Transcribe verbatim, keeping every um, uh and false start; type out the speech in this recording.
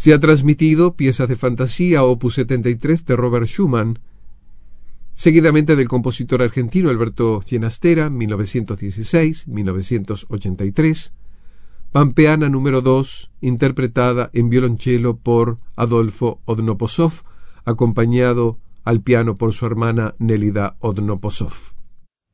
Se ha transmitido Piezas de Fantasía, opus setenta y tres de Robert Schumann, seguidamente del compositor argentino Alberto Ginastera, mil novecientos dieciséis a mil novecientos ochenta y tres, Pampeana número dos, interpretada en violonchelo por Adolfo Odnoposov, acompañado al piano por su hermana Nélida Odnoposov.